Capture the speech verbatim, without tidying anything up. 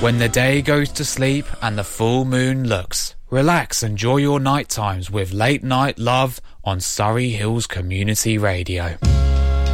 When the day goes to sleep and the full moon looks, relax, enjoy your night times with Late Night Love on Surrey Hills Community Radio.